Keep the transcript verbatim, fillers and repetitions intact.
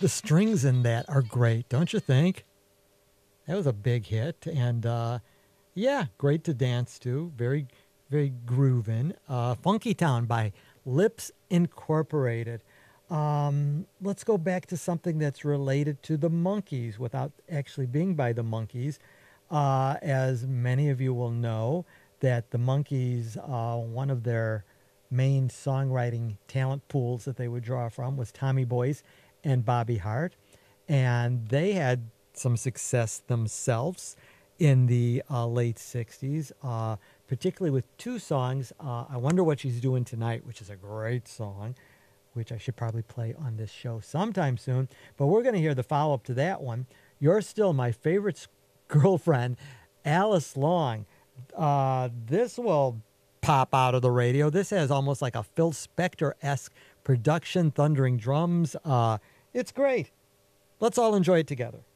The strings in that are great, don't you think? That was a big hit, and uh, yeah, great to dance to. Very, very groovin'. Uh, Funky Town by Lips Incorporated. Um, let's go back to something that's related to the Monkees without actually being by the Monkees. Uh, as many of you will know, that the Monkees, uh, one of their main songwriting talent pools that they would draw from was Tommy Boyce and Bobby Hart. And they had some success themselves in the uh, late sixties, uh, particularly with two songs. Uh, I Wonder What She's Doing Tonight, which is a great song, which I should probably play on this show sometime soon. But we're going to hear the follow-up to that one. You're Still My Favorite Girlfriend, Alice Long. Uh, this will pop out of the radio. This has almost like a Phil Spector-esque production, thundering drums. Uh, it's great. Let's all enjoy it together.